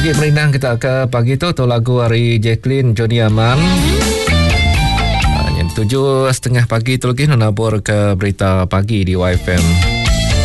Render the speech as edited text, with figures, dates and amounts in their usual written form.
Pagi merinang kita ke pagi tu lagu hari Jacqueline Johnny Aman. Yang 7.30 pagi tu lagi nabur ke berita pagi di YFM.